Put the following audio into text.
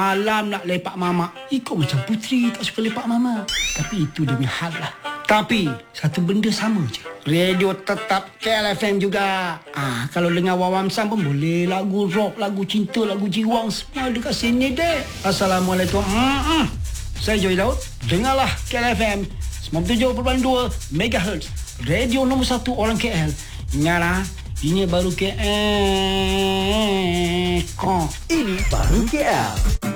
Malam nak lepak mama. Ikut macam Puteri tak suka lepak mama. Tapi itu demi hal lah. Tapi satu benda sama je. Radio tetap KLFM juga. Kalau dengar Wawam Sam pun boleh. Lagu rock, lagu cinta, lagu jiwang, semua dekat sini deh. Assalamualaikum. Saya Joy Daud. Dengarlah KLFM 97.2 MHz. Radio nombor 1 orang KL. Ingatlah, ini baru KL. Ini baru KL.